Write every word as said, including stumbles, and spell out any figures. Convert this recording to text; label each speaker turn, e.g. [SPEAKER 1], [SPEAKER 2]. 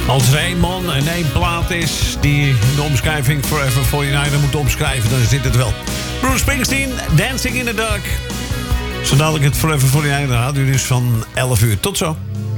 [SPEAKER 1] Als er één man en één plaat is die de omschrijving Forever forty-nine moet omschrijven, dan is dit het wel. Bruce Springsteen, Dancing in the Dark. Zo dadelijk het Forever forty-nine, dan had u dus van elf uur. Tot zo.